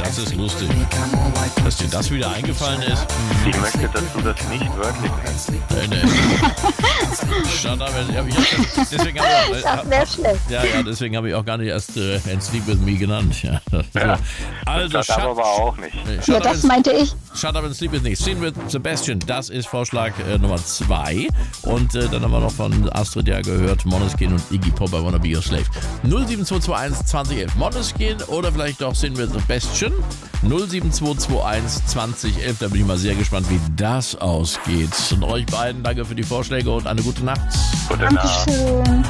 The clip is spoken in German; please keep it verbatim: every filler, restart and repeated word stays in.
Das ist lustig. Dass dir das wieder eingefallen ist. Ich möchte, dass du das nicht wörtlich nimmst. Nee, nee. Shut up. Ja, ich hab, deswegen habe ich, auch, Das wäre schlecht. ja, ja, deswegen habe ich auch gar nicht erst äh, And Sleep With Me genannt. Ja, das, Ja, also, das shut, aber auch nicht. nee, shut Ja, up das and- meinte ich. Shut Up and Sleep With Me. Scene with Sebastian, das ist Vorschlag äh, Nummer zwei. Und äh, dann haben wir noch von Astrid ja gehört, Måneskin und Iggy Pop, I Wanna Be Your Slave. null sieben zwei zwei eins zwanzig elf Måneskin oder vielleicht doch Scene with Sebastian. null sieben zwei zwei eins zwanzig elf, da bin ich mal sehr gespannt, wie das ausgeht. Und euch beiden danke für die Vorschläge und eine gute Nacht. Gute Nacht. Dankeschön.